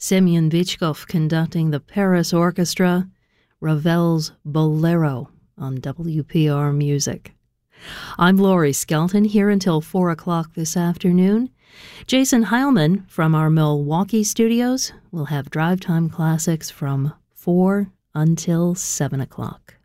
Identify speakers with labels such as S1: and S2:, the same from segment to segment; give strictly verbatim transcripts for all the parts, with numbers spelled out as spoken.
S1: Semyon Vichkov conducting the Paris Orchestra, Ravel's Bolero on W P R Music. I'm Laurie Skelton, here until four o'clock this afternoon. Jason Heilman from our Milwaukee studios will have Drive Time Classics from four until seven o'clock.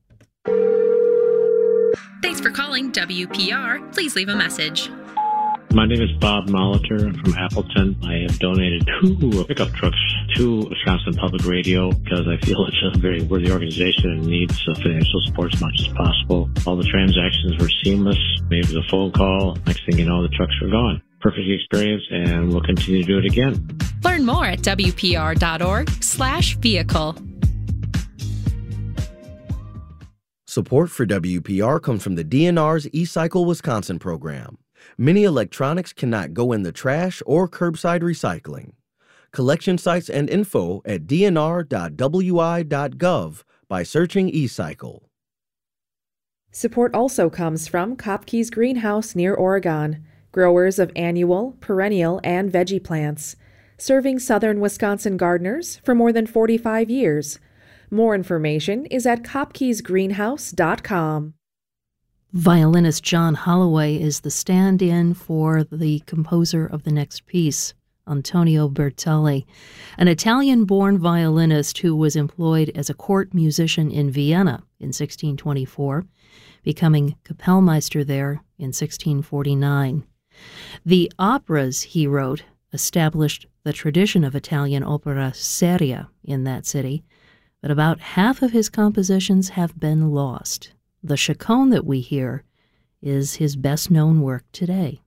S2: Thanks for calling W P R. Please leave a message.
S3: My name is Bob Molitor from Appleton. I have donated two pickup trucks to Wisconsin Public Radio because I feel it's a very worthy organization and needs financial support as much as possible. All the transactions were seamless. Maybe it was a phone call. Next thing you know, the trucks were gone. Perfect experience, and we'll continue to do it again.
S2: Learn more at W P R dot org slash vehicle.
S4: Support for W P R comes from the D N R's eCycle Wisconsin program. Many electronics cannot go in the trash or curbside recycling. Collection sites and info at D N R dot W I dot gov by searching eCycle.
S5: Support also comes from Kopke's Greenhouse near Oregon, growers of annual, perennial, and veggie plants, serving southern Wisconsin gardeners for more than forty-five years. More information is at kopkes greenhouse dot com.
S1: Violinist John Holloway is the stand-in for the composer of the next piece, Antonio Bertelli, an Italian-born violinist who was employed as a court musician in Vienna in sixteen twenty-four, becoming Kapellmeister there in sixteen forty-nine. The operas he wrote established the tradition of Italian opera seria in that city, but about half of his compositions have been lost. The Chaconne that we hear is his best-known work today.